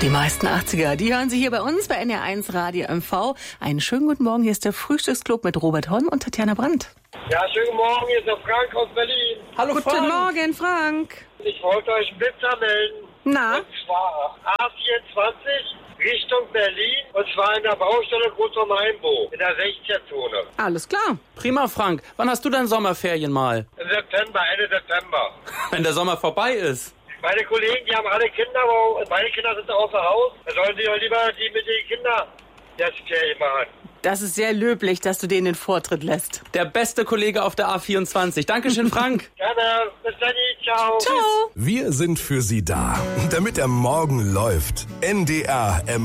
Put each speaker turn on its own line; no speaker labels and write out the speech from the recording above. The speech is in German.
Die meisten 80er, die hören Sie hier bei uns bei NR1 Radio MV. Einen schönen guten Morgen, hier ist der Frühstücksclub mit Robert Horn und Tatjana Brandt.
Ja, schönen guten Morgen, hier ist der Frank aus Berlin.
Hallo Frank. Guten Morgen, Frank.
Ich wollte euch einen Blitzer melden.
Na?
Und zwar A24 Richtung Berlin und zwar in der Baustelle Großraum-Heimbo in der 16er-Zone.
Alles klar.
Prima, Frank. Wann hast du dein Sommerferien mal?
Im September, Ende September.
Wenn der Sommer vorbei ist.
Meine Kollegen, die haben alle Kinder, aber meine Kinder sind außer Haus. Da sollen sie doch lieber die mit den Kindern das Ferien machen.
Das ist sehr löblich, dass du denen den Vortritt lässt.
Der beste Kollege auf der A24. Dankeschön, Frank.
Gerne. Bis dann. Ciao.
Ciao.
Wir sind für Sie da, damit der Morgen läuft. NDR